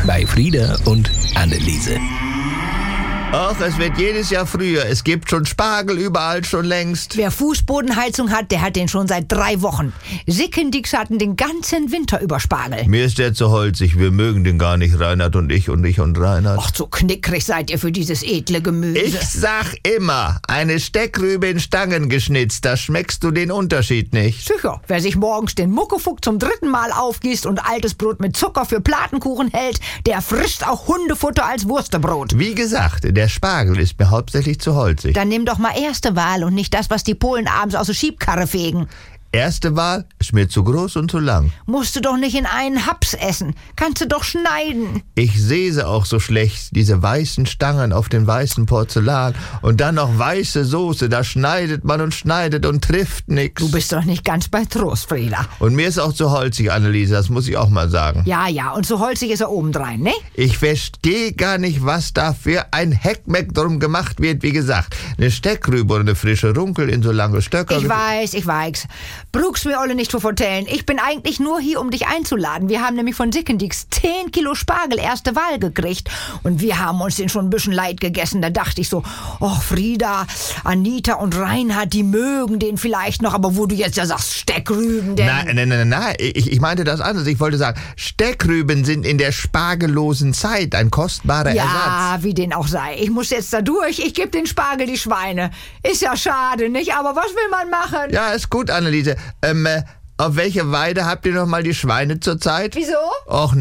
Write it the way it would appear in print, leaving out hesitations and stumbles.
bei Frieda und Anneliese. Ach, es wird jedes Jahr früher. Es gibt schon Spargel überall schon längst. Wer Fußbodenheizung hat, der hat den schon seit 3 Wochen. Sickendix hatten den ganzen Winter über Spargel. Mir ist der zu holzig. Wir mögen den gar nicht, Reinhard und ich und Reinhard. Ach, so knickrig seid ihr für dieses edle Gemüse. Ich sag immer, eine Steckrübe in Stangen geschnitzt, da schmeckst du den Unterschied nicht. Sicher, wer sich morgens den Muckefuck zum 3. Mal aufgießt und altes Brot mit Zucker für Platenkuchen hält, der frisst auch Hundefutter als Wurstebrot. Wie gesagt, der Spargel ist mir hauptsächlich zu holzig. Dann nimm doch mal erste Wahl und nicht das, was die Polen abends aus der Schiebkarre fegen. Erste Wahl ist mir zu groß und zu lang. Musst du doch nicht in einen Haps essen. Kannst du doch schneiden. Ich sehe sie auch so schlecht, diese weißen Stangen auf dem weißen Porzellan. Und dann noch weiße Soße, da schneidet man und trifft nix. Du bist doch nicht ganz bei Trost, Frieda. Und mir ist auch zu holzig, Anneliese, das muss ich auch mal sagen. Ja, und so holzig ist er obendrein, ne? Ich verstehe gar nicht, was da für ein Heckmeck drum gemacht wird. Wie gesagt, eine Steckrübe oder eine frische Runkel in so lange Stöcker. Ich weiß. Brauchst mir alle nicht zu vertellen. Ich bin eigentlich nur hier, um dich einzuladen. Wir haben nämlich von Sickendix 10 Kilo Spargel erste Wahl gekriegt. Und wir haben uns den schon ein bisschen leid gegessen. Da dachte ich so, oh Frieda, Anita und Reinhard, die mögen den vielleicht noch. Aber wo du jetzt ja sagst, Steckrüben, denn... Nein, ich meinte das anders. Ich wollte sagen, Steckrüben sind in der spargellosen Zeit ein kostbarer Ersatz. Ja, wie den auch sei. Ich muss jetzt da durch. Ich gebe den Spargel die Schweine. Ist ja schade, nicht? Aber was will man machen? Ja, ist gut, Anneliese. Auf welche Weide habt ihr noch mal die Schweine zurzeit? Wieso? Och,